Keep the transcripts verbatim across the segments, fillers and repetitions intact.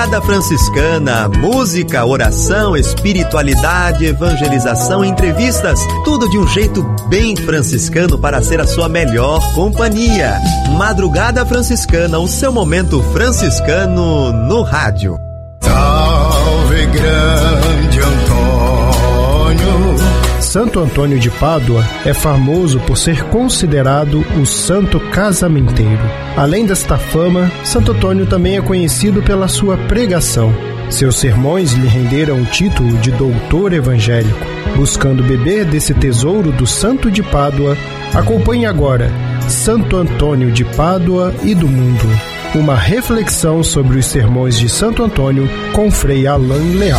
Madrugada Franciscana, música, oração, espiritualidade, evangelização, entrevistas, tudo de um jeito bem franciscano para ser a sua melhor companhia. Madrugada Franciscana, o seu momento franciscano no rádio. Salve grande Antônio. Santo Antônio de Pádua é famoso por ser considerado o santo casamenteiro. Além desta fama, Santo Antônio também é conhecido pela sua pregação. Seus sermões lhe renderam o título de doutor evangélico. Buscando beber desse tesouro do Santo de Pádua, acompanhe agora Santo Antônio de Pádua e do Mundo. Uma reflexão sobre os sermões de Santo Antônio com Frei Alain Leal.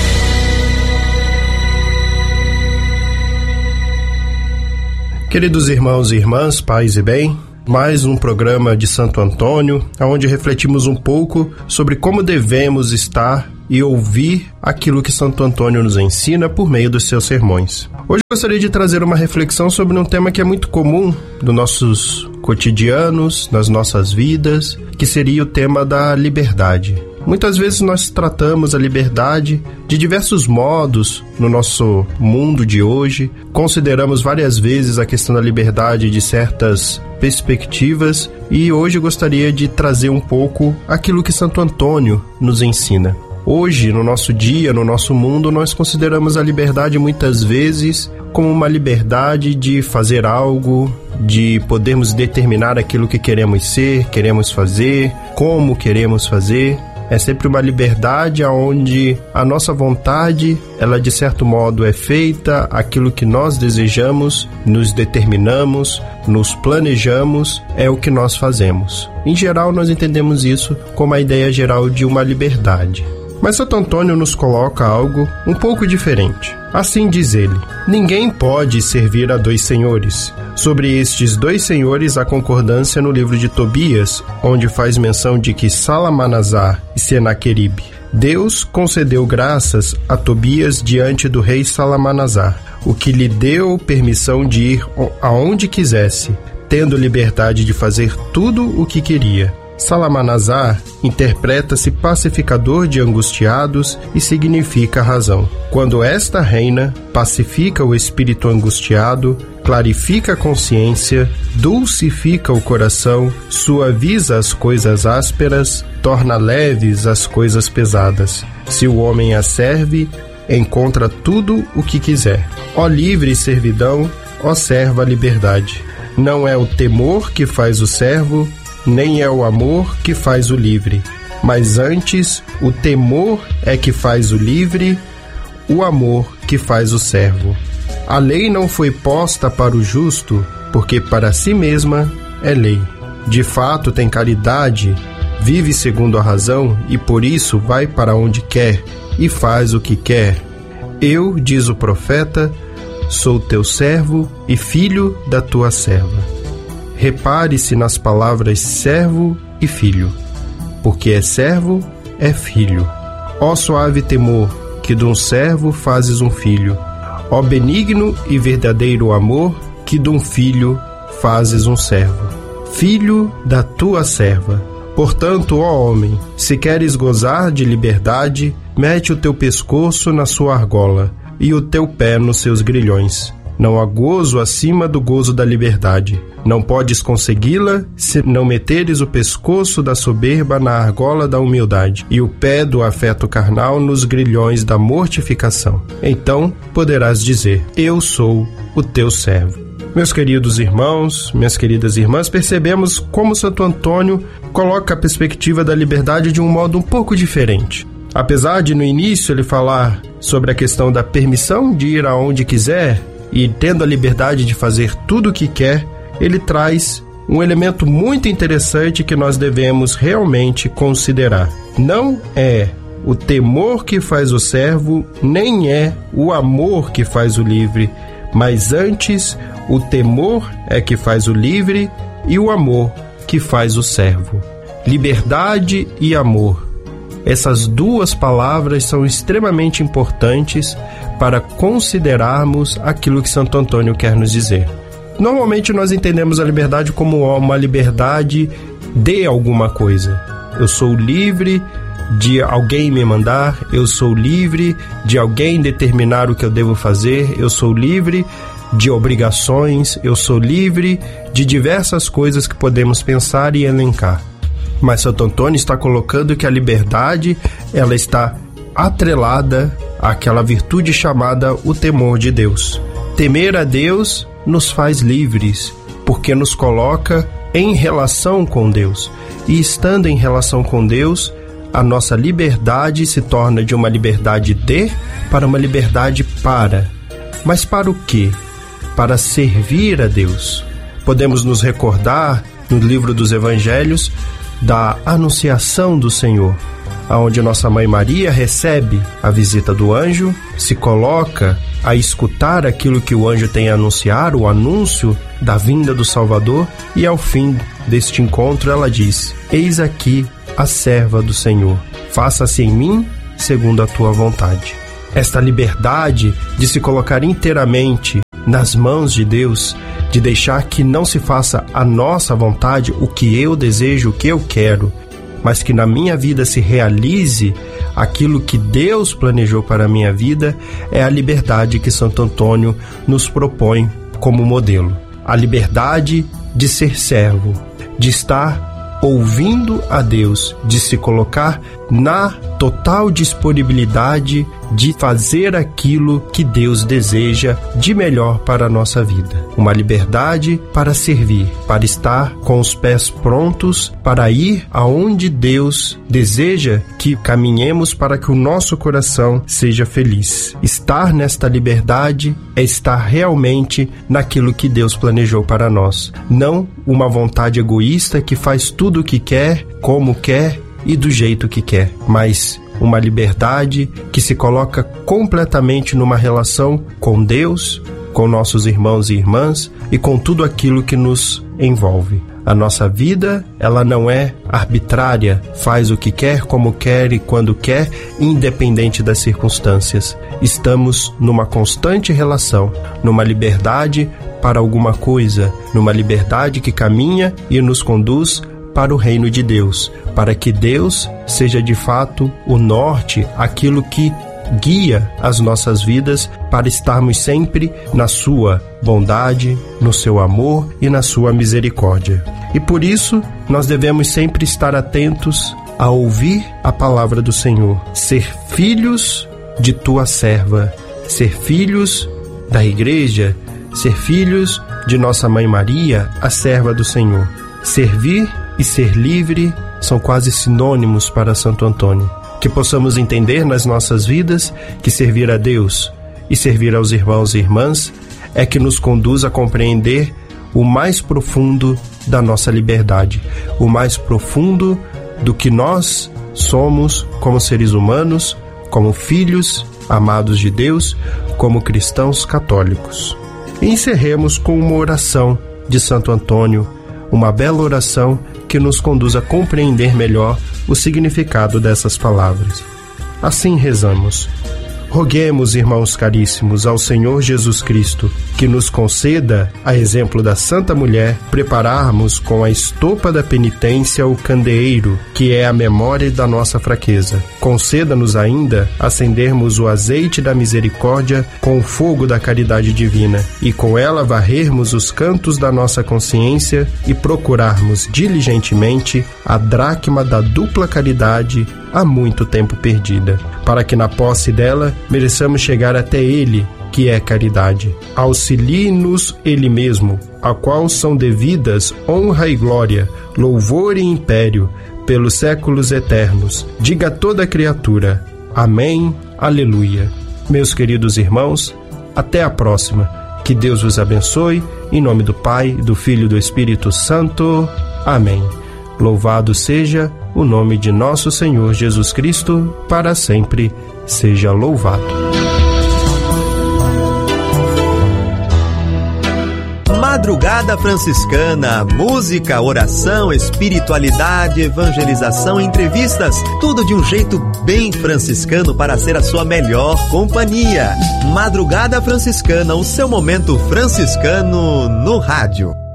Queridos irmãos e irmãs, paz e bem, mais um programa de Santo Antônio, onde refletimos um pouco sobre como devemos estar e ouvir aquilo que Santo Antônio nos ensina por meio dos seus sermões. Hoje eu gostaria de trazer uma reflexão sobre um tema que é muito comum nos nossos cotidianos, nas nossas vidas, que seria o tema da liberdade. Muitas vezes nós tratamos a liberdade de diversos modos no nosso mundo de hoje. Consideramos várias vezes a questão da liberdade de certas perspectivas e hoje eu gostaria de trazer um pouco aquilo que Santo Antônio nos ensina. Hoje, no nosso dia, no nosso mundo, nós consideramos a liberdade muitas vezes como uma liberdade de fazer algo, de podermos determinar aquilo que queremos ser, queremos fazer, como queremos fazer. É sempre uma liberdade onde a nossa vontade, ela de certo modo é feita, aquilo que nós desejamos, nos determinamos, nos planejamos, é o que nós fazemos. Em geral, nós entendemos isso como a ideia geral de uma liberdade. Mas Santo Antônio nos coloca algo um pouco diferente. Assim diz ele: ninguém pode servir a dois senhores. Sobre estes dois senhores há concordância no livro de Tobias, onde faz menção de que Salmanasar e Senaqueribe. Deus concedeu graças a Tobias diante do rei Salmanasar, o que lhe deu permissão de ir aonde quisesse, tendo liberdade de fazer tudo o que queria. Salmanasar interpreta-se pacificador de angustiados e significa razão. Quando esta reina, pacifica o espírito angustiado, clarifica a consciência, dulcifica o coração, suaviza as coisas ásperas, torna leves as coisas pesadas. Se o homem a serve, encontra tudo o que quiser. Ó livre servidão, ó serva liberdade. Não é o temor que faz o servo, nem é o amor que faz o livre, mas antes o temor é que faz o livre, o amor que faz o servo. A lei não foi posta para o justo, porque para si mesma é lei. De fato tem caridade, vive segundo a razão e por isso vai para onde quer e faz o que quer. Eu, diz o profeta, sou teu servo e filho da tua serva. Repare-se nas palavras servo e filho, porque é servo, é filho. Ó suave temor, que de um servo fazes um filho. Ó benigno e verdadeiro amor, que de um filho fazes um servo. Filho da tua serva. Portanto, ó homem, se queres gozar de liberdade, mete o teu pescoço na sua argola e o teu pé nos seus grilhões. Não há gozo acima do gozo da liberdade. Não podes consegui-la se não meteres o pescoço da soberba na argola da humildade e o pé do afeto carnal nos grilhões da mortificação. Então poderás dizer: eu sou o teu servo. Meus queridos irmãos, minhas queridas irmãs, percebemos como Santo Antônio coloca a perspectiva da liberdade de um modo um pouco diferente. Apesar de no início ele falar sobre a questão da permissão de ir aonde quiser, e tendo a liberdade de fazer tudo o que quer, ele traz um elemento muito interessante que nós devemos realmente considerar. Não é o temor que faz o servo, nem é o amor que faz o livre, mas antes o temor é que faz o livre e o amor que faz o servo. Liberdade e amor. Essas duas palavras são extremamente importantes para considerarmos aquilo que Santo Antônio quer nos dizer. Normalmente nós entendemos a liberdade como uma liberdade de alguma coisa. Eu sou livre de alguém me mandar, eu sou livre de alguém determinar o que eu devo fazer, eu sou livre de obrigações, eu sou livre de diversas coisas que podemos pensar e elencar. Mas Santo Antônio está colocando que a liberdade, ela está atrelada àquela virtude chamada o temor de Deus. Temer a Deus nos faz livres, porque nos coloca em relação com Deus. E estando em relação com Deus, a nossa liberdade se torna de uma liberdade de para uma liberdade para. Mas para o quê? Para servir a Deus. Podemos nos recordar, no livro dos Evangelhos, da anunciação do Senhor, onde nossa Mãe Maria recebe a visita do anjo, se coloca a escutar aquilo que o anjo tem a anunciar, o anúncio da vinda do Salvador, e ao fim deste encontro ela diz: eis aqui a serva do Senhor, faça-se em mim segundo a tua vontade. Esta liberdade de se colocar inteiramente nas mãos de Deus, de deixar que não se faça a nossa vontade, o que eu desejo, o que eu quero, mas que na minha vida se realize aquilo que Deus planejou para a minha vida, é a liberdade que Santo Antônio nos propõe como modelo. A liberdade de ser servo, de estar ouvindo a Deus, de se colocar na total disponibilidade de fazer aquilo que Deus deseja de melhor para a nossa vida. Uma liberdade para servir, para estar com os pés prontos para ir aonde Deus deseja que caminhemos para que o nosso coração seja feliz. Estar nesta liberdade é estar realmente naquilo que Deus planejou para nós. Não uma vontade egoísta que faz tudo o que quer, como quer e do jeito que quer, mas uma liberdade que se coloca completamente numa relação com Deus, com nossos irmãos e irmãs e com tudo aquilo que nos envolve. A nossa vida, ela não é arbitrária, faz o que quer, como quer e quando quer, independente das circunstâncias. Estamos numa constante relação, numa liberdade para alguma coisa, numa liberdade que caminha e nos conduz para o reino de Deus, para que Deus seja de fato o norte, aquilo que guia as nossas vidas para estarmos sempre na sua bondade, no seu amor e na sua misericórdia. E por isso nós devemos sempre estar atentos a ouvir a palavra do Senhor, ser filhos de tua serva, ser filhos da igreja, ser filhos de nossa Mãe Maria, a serva do Senhor. Servir e ser livre são quase sinônimos para Santo Antônio. Que possamos entender nas nossas vidas que servir a Deus e servir aos irmãos e irmãs é que nos conduz a compreender o mais profundo da nossa liberdade, o mais profundo do que nós somos como seres humanos, como filhos amados de Deus, como cristãos católicos. E encerremos com uma oração de Santo Antônio, uma bela oração que nos conduz a compreender melhor o significado dessas palavras. Assim rezamos: roguemos, irmãos caríssimos, ao Senhor Jesus Cristo, que nos conceda, a exemplo da Santa Mulher, prepararmos com a estopa da penitência o candeeiro, que é a memória da nossa fraqueza. Conceda-nos ainda acendermos o azeite da misericórdia com o fogo da caridade divina, e com ela varrermos os cantos da nossa consciência e procurarmos diligentemente a dracma da dupla caridade há muito tempo perdida, para que na posse dela mereçamos chegar até Ele, que é caridade. Auxilie-nos Ele mesmo, a qual são devidas honra e glória, louvor e império, pelos séculos eternos. Diga a toda criatura: amém, aleluia. Meus queridos irmãos, até a próxima. Que Deus vos abençoe, em nome do Pai, do Filho e do Espírito Santo. Amém. Louvado seja o nome de nosso Senhor Jesus Cristo, para sempre seja louvado. Madrugada Franciscana, música, oração, espiritualidade, evangelização, entrevistas, tudo de um jeito bem franciscano para ser a sua melhor companhia. Madrugada Franciscana, o seu momento franciscano no rádio.